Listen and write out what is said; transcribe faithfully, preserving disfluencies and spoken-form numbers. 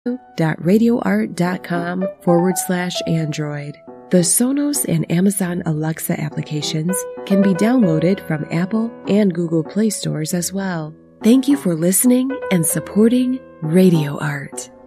radioart.com forward slash Android. The Sonos and Amazon Alexa applications can be downloaded from Apple and Google Play stores as well. Thank you for listening and supporting Radio Art.